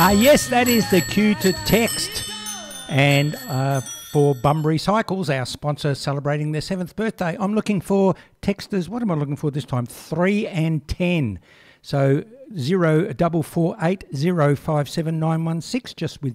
Yes, that is the cue to text. And for Bunbury Cycles, our sponsor, celebrating their 7th birthday, I'm looking for texters. What am I looking for this time? 3 and 10. So 0448 057916, just with